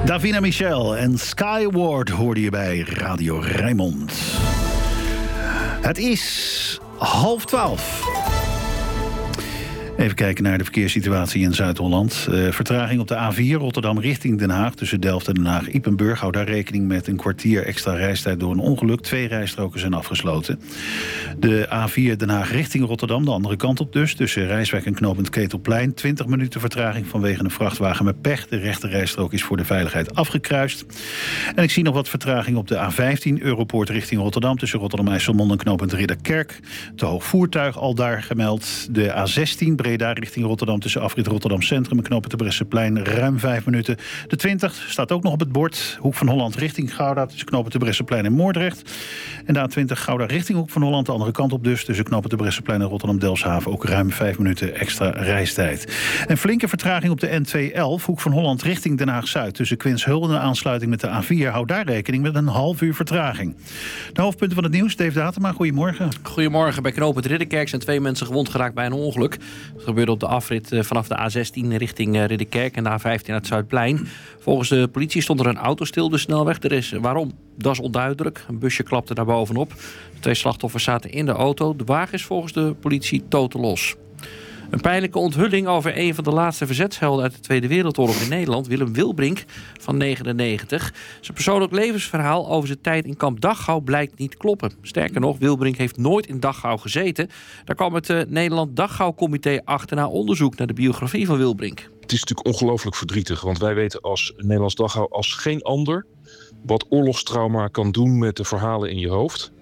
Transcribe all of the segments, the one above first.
Davina Michel en Skyward hoorde je bij Radio Rijnmond. Het is 11:30. Even kijken naar de verkeerssituatie in Zuid-Holland. Vertraging op de A4 Rotterdam richting Den Haag. Tussen Delft en Den Haag-Ypenburg. Hou daar rekening met een kwartier extra reistijd door een ongeluk. 2 rijstroken zijn afgesloten. De A4 Den Haag richting Rotterdam, de andere kant op dus. Tussen Rijswijk en knooppunt Ketelplein. 20 minuten vertraging vanwege een vrachtwagen met pech. De rechte rijstrook is voor de veiligheid afgekruist. En ik zie nog wat vertraging op de A15 Europoort richting Rotterdam. Tussen Rotterdam-IJsselmond en knooppunt Ridderkerk. Te hoog voertuig al daar gemeld. De A16 Breda richting Rotterdam tussen afrit Rotterdam Centrum en knooppunt de Bresseplein ruim 5 minuten. De 20 staat ook nog op het bord. Hoek van Holland richting Gouda tussen knooppunt de Bresseplein en Moordrecht. En de A20 Gouda richting Hoek van Holland, de andere kant op dus. Tussen knooppunt de Bresseplein en Rotterdam-Delfshaven ook ruim 5 minuten extra reistijd. En flinke vertraging op de N211 Hoek van Holland richting Den Haag-Zuid. Tussen Quinshul en de aansluiting met de A4. Hou daar rekening met een half uur vertraging. De hoofdpunten van het nieuws, Dave Datema, goedemorgen. Goedemorgen. Bij knooppunt Ridderkerk zijn 2 mensen gewond geraakt bij een ongeluk. Dat gebeurde op de afrit vanaf de A16 richting Ridderkerk en de A15 naar het Zuidplein. Volgens de politie stond er een auto stil op de snelweg. Waarom? Dat is onduidelijk. Een busje klapte daar bovenop. De 2 slachtoffers zaten in de auto. De wagen is volgens de politie totaal los. Een pijnlijke onthulling over een van de laatste verzetshelden uit de Tweede Wereldoorlog in Nederland, Willem Wilbrink van 99. Zijn persoonlijk levensverhaal over zijn tijd in kamp Dachau blijkt niet kloppen. Sterker nog, Wilbrink heeft nooit in Dachau gezeten. Daar kwam het Nederland Dachau-comité achter na onderzoek naar de biografie van Wilbrink. Het is natuurlijk ongelooflijk verdrietig, want wij weten als Nederlands Dachau als geen ander wat oorlogstrauma kan doen met de verhalen in je hoofd.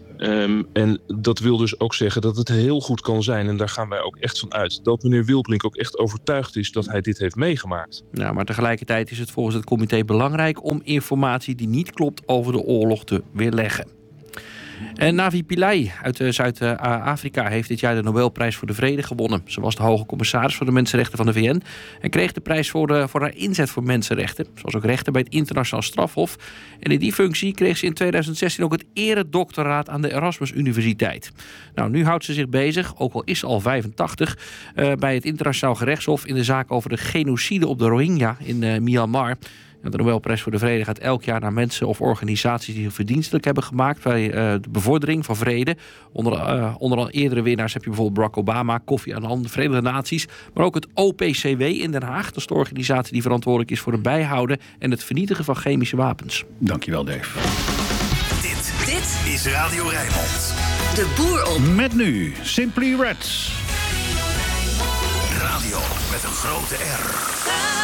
En dat wil dus ook zeggen dat het heel goed kan zijn, en daar gaan wij ook echt van uit, dat meneer Wilbrink ook echt overtuigd is dat hij dit heeft meegemaakt. Ja, maar tegelijkertijd is het volgens het comité belangrijk om informatie die niet klopt over de oorlog te weerleggen. En Navi Pillay uit Zuid-Afrika heeft dit jaar de Nobelprijs voor de Vrede gewonnen. Ze was de hoge commissaris voor de mensenrechten van de VN en kreeg de prijs voor haar inzet voor mensenrechten. Ze was ook rechter bij het Internationaal Strafhof. En in die functie kreeg ze in 2016 ook het eredoctoraat aan de Erasmus Universiteit. Nou, nu houdt ze zich bezig, ook al is ze al 85, bij het Internationaal Gerechtshof in de zaak over de genocide op de Rohingya in Myanmar. De Nobelprijs voor de Vrede gaat elk jaar naar mensen of organisaties die zich verdienstelijk hebben gemaakt bij de bevordering van vrede. Onder eerdere winnaars heb je bijvoorbeeld Barack Obama, Kofi Annan, de Verenigde Naties. Maar ook het OPCW in Den Haag. Dat is de organisatie die verantwoordelijk is voor het bijhouden en het vernietigen van chemische wapens. Dankjewel, Dave. Dit is Radio Rijnmond. De boer op. Met nu Simply Red. Radio met een grote R.